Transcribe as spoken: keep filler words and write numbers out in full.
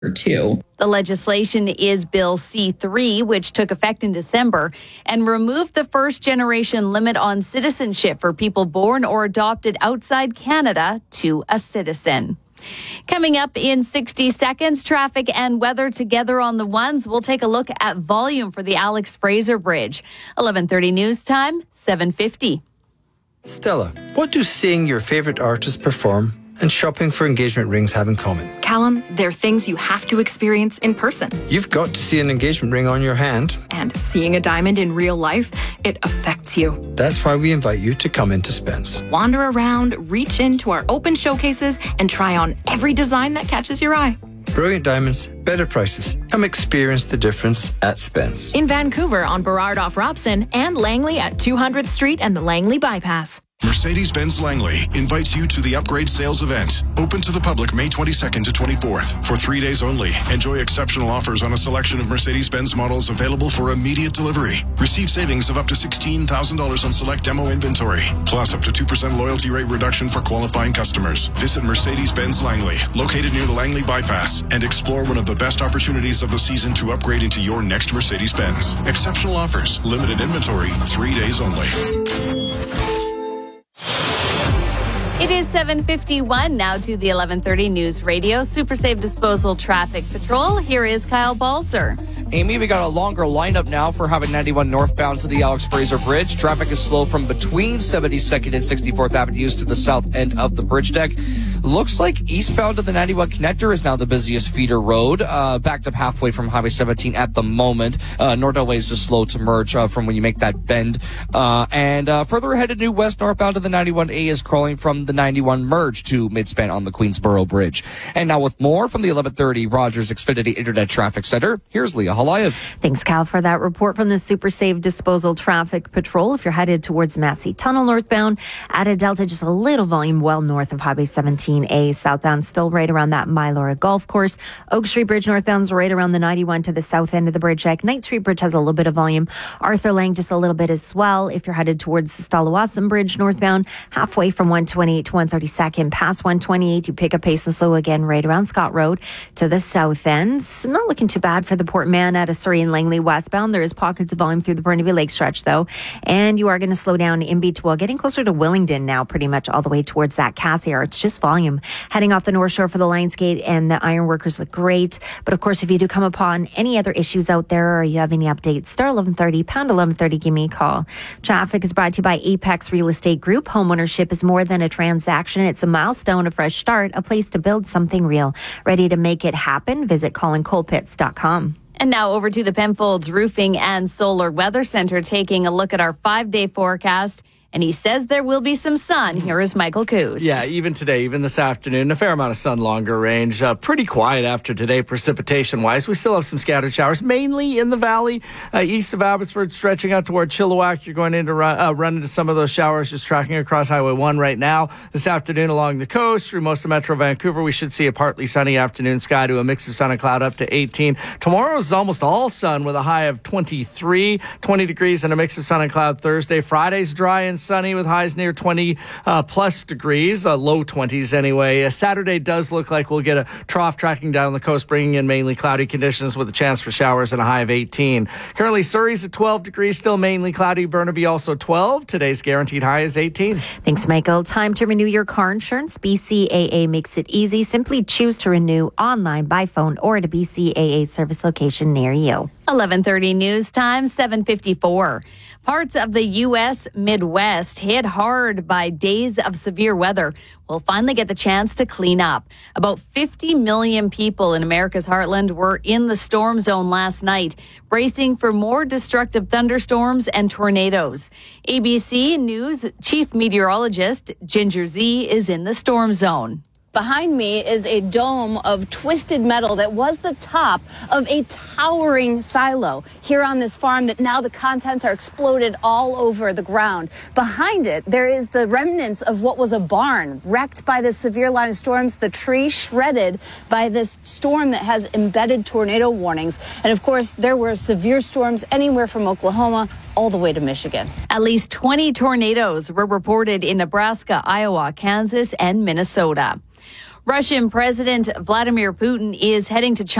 Two. The legislation is Bill C three, which took effect in December and removed the first generation limit on citizenship for people born or adopted outside Canada to a citizen. Coming up in sixty seconds, traffic and weather together on the ones. We'll take a look at volume for the Alex Fraser Bridge. eleven thirty news time, seven fifty. Stella, what do seeing your favourite artist perform and shopping for engagement rings have in common? Callum, they're things you have to experience in person. You've got to see an engagement ring on your hand. And seeing a diamond in real life, it affects you. That's why we invite you to come into Spence. Wander around, reach into our open showcases, and try on every design that catches your eye. Brilliant diamonds, better prices. Come experience the difference at Spence. In Vancouver on Burrard off Robson and Langley at two hundredth Street and the Langley Bypass. Mercedes-Benz Langley invites you to the Upgrade Sales Event. Open to the public May twenty-second to twenty-fourth for three days only. Enjoy exceptional offers on a selection of Mercedes-Benz models available for immediate delivery. Receive savings of up to sixteen thousand dollars on select demo inventory, plus up to two percent loyalty rate reduction for qualifying customers. Visit Mercedes-Benz Langley, located near the Langley Bypass, and explore one of the best opportunities of the season to upgrade into your next Mercedes-Benz. Exceptional offers, limited inventory, three days only. It is seven fifty-one now to the eleven thirty News Radio Super Safe Disposal Traffic Patrol. Here is Kyle Balser. Amy, we got a longer lineup now for Highway ninety-one northbound to the Alex Fraser Bridge. Traffic is slow from between seventy-second and sixty-fourth Avenues to the south end of the bridge deck. Looks like eastbound to the ninety-one connector is now the busiest feeder road, uh, backed up halfway from Highway seventeen at the moment. Uh, Nordell Way is just slow to merge uh, from when you make that bend. Uh, and uh, further ahead to New West, northbound to the ninety-one A is crawling from the ninety-one merge to midspan on the Queensboro Bridge. And now with more from the eleven thirty Rogers Xfinity Internet Traffic Center, here's Leah Halayev. Thanks, Cal, for that report from the Super Safe Disposal Traffic Patrol. If you're headed towards Massey Tunnel northbound, at a Delta, just a little volume well north of Highway seventeen A. Southbound still right around that Mylora Golf Course. Oak Street Bridge northbound's right around the ninety-one to the south end of the bridge deck. Knight Street Bridge has a little bit of volume. Arthur Lang just a little bit as well. If you're headed towards the Stalawasan Bridge northbound, halfway from one twenty-eight to one thirty-second, past one twenty-eight, you pick up pace and slow again right around Scott Road to the south end. It's not looking too bad for the Port Mann at a Surrey and Langley westbound. There is pockets of volume through the Burnaby Lake stretch though, and you are going to slow down in between, getting closer to Willingdon now, pretty much all the way towards that Cassiar. It's just volume. Heading off the North Shore for the Lionsgate and the Ironworkers look great. But of course, if you do come upon any other issues out there or you have any updates, star eleven thirty, pound eleven thirty, give me a call. Traffic is brought to you by Apex Real Estate Group. Homeownership is more than a transaction. It's a milestone, a fresh start, a place to build something real. Ready to make it happen? Visit colin colpitts dot com. And now over to the Penfolds Roofing and Solar Weather Center, taking a look at our five-day forecast. And he says there will be some sun. Here is Michael Coos. Yeah, even today, even this afternoon, a fair amount of sun, longer range. Uh, pretty quiet after today, precipitation-wise. We still have some scattered showers, mainly in the valley, uh, east of Abbotsford, stretching out toward Chilliwack. You're going into run, uh, run into some of those showers just tracking across Highway one right now. This afternoon along the coast, through most of Metro Vancouver, we should see a partly sunny afternoon sky to a mix of sun and cloud up to eighteen. Tomorrow is almost all sun with a high of twenty-three, twenty degrees and a mix of sun and cloud Thursday. Friday's dry and sunny with highs near twenty uh, plus degrees, uh, low twenties anyway. Uh, Saturday does look like we'll get a trough tracking down the coast, bringing in mainly cloudy conditions with a chance for showers and a high of eighteen. Currently, Surrey's at twelve degrees, still mainly cloudy. Burnaby also twelve. Today's guaranteed high is eighteen. Thanks, Michael. Time to renew your car insurance. B C A A makes it easy. Simply choose to renew online, by phone, or at a B C A A service location near you. eleven thirty news time, seven fifty-four. Parts of the U S Midwest hit hard by days of severe weather will finally get the chance to clean up. About fifty million people in America's heartland were in the storm zone last night, bracing for more destructive thunderstorms and tornadoes. A B C News chief meteorologist Ginger Z is in the storm zone. Behind me is a dome of twisted metal that was the top of a towering silo here on this farm that now the contents are exploded all over the ground. Behind it, there is the remnants of what was a barn wrecked by this severe line of storms, the tree shredded by this storm that has embedded tornado warnings. And of course, there were severe storms anywhere from Oklahoma all the way to Michigan. At least twenty tornadoes were reported in Nebraska, Iowa, Kansas, and Minnesota. Russian President Vladimir Putin is heading to China